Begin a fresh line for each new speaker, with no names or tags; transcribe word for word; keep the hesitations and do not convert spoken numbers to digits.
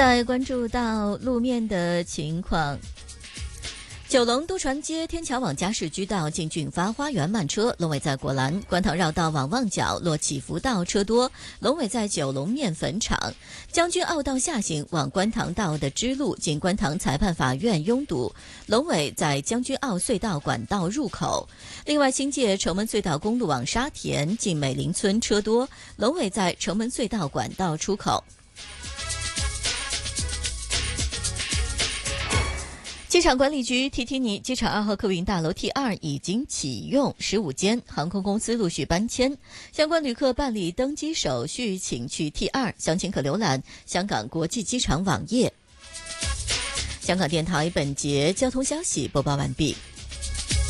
再关注到路面的情况。九龙都传街天桥往嘉市居道进俊发花园慢车，龙尾在果栏；观塘绕道往旺角落起福道车多，龙尾在九龙面粉厂；将军澳道下行往观塘道的支路进观塘裁判法院拥堵，龙尾在将军澳隧道管道入口。另外，新界城门隧道公路往沙田进美林村车多，龙尾在城门隧道管道出口。机场管理局提提你，机场二号客运大楼 T 二 已经启用，十五间航空公司陆续搬迁，相关旅客办理登机手续请去 T 二， 详情可浏览香港国际机场网页。香港电台本节交通消息播报完毕。